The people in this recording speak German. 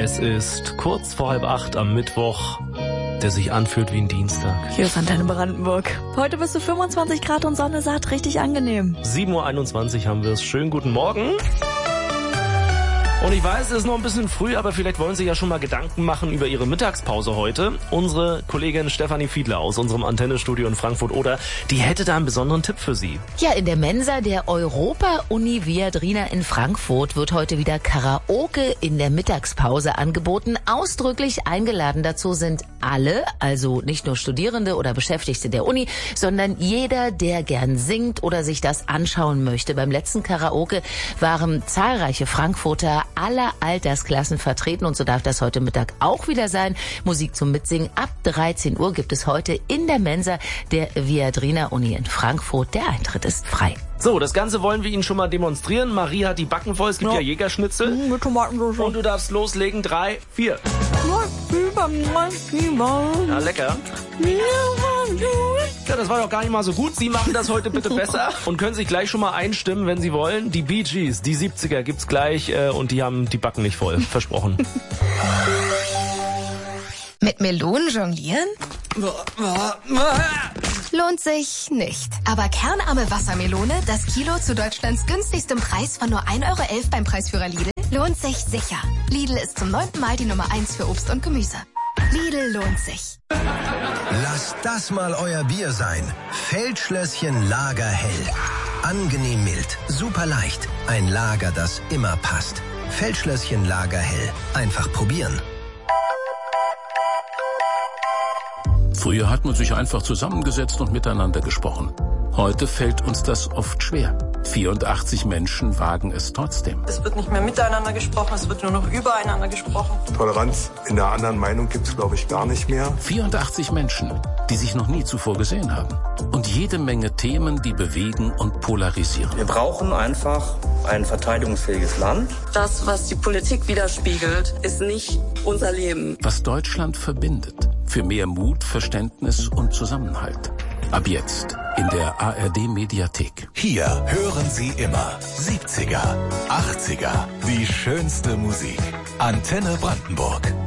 Es ist kurz vor 7:30 am Mittwoch, der sich anfühlt wie ein Dienstag. Hier ist Antenne Brandenburg. Heute bist du 25 Grad und Sonne satt, richtig angenehm. 7:21 Uhr haben wir es. Schönen guten Morgen. Und ich weiß, es ist noch ein bisschen früh, aber vielleicht wollen Sie ja schon mal Gedanken machen über Ihre Mittagspause heute. Unsere Kollegin Stefanie Fiedler aus unserem Antennestudio in Frankfurt oder die hätte da einen besonderen Tipp für Sie. Ja, in der Mensa der Europa-Uni Viadrina in Frankfurt wird heute wieder Karaoke in der Mittagspause angeboten. Ausdrücklich eingeladen dazu sind alle, also nicht nur Studierende oder Beschäftigte der Uni, sondern jeder, der gern singt oder sich das anschauen möchte. Beim letzten Karaoke waren zahlreiche Frankfurter aller Altersklassen vertreten und so darf das heute Mittag auch wieder sein. Musik zum Mitsingen ab 13 Uhr gibt es heute in der Mensa der Viadrina Uni in Frankfurt. Der Eintritt ist frei. So, das Ganze wollen wir Ihnen schon mal demonstrieren. Marie hat die Backen voll, es gibt ja Jägerschnitzel. Mit Tomatensauce. Und du darfst loslegen. 3, 4. Ja, lecker. Ja, das war doch gar nicht mal so gut. Sie machen das heute bitte besser und können sich gleich schon mal einstimmen, wenn Sie wollen. Die Bee Gees, die 70er gibt's gleich und die haben die Backen nicht voll. Versprochen. Mit Melonen jonglieren? Lohnt sich nicht. Aber kernarme Wassermelone, das Kilo zu Deutschlands günstigstem Preis von nur 1,11 € beim Preisführer Lidl, lohnt sich sicher. Lidl ist zum 9. Mal die Nummer 1 für Obst und Gemüse. Lidl lohnt sich. Lasst das mal euer Bier sein. Feldschlösschen Lagerhell. Angenehm mild, super leicht. Ein Lager, das immer passt. Feldschlösschen Lagerhell. Einfach probieren. Früher hat man sich einfach zusammengesetzt und miteinander gesprochen. Heute fällt uns das oft schwer. 84 Menschen wagen es trotzdem. Es wird nicht mehr miteinander gesprochen, es wird nur noch übereinander gesprochen. Toleranz in der anderen Meinung gibt es, glaube ich, gar nicht mehr. 84 Menschen, die sich noch nie zuvor gesehen haben. Und jede Menge Themen, die bewegen und polarisieren. Wir brauchen einfach ein verteidigungsfähiges Land. Das, was die Politik widerspiegelt, ist nicht unser Leben. Was Deutschland verbindet. Für mehr Mut, Verständnis und Zusammenhalt. Ab jetzt in der ARD-Mediathek. Hier hören Sie immer 70er, 80er, die schönste Musik. Antenne Brandenburg.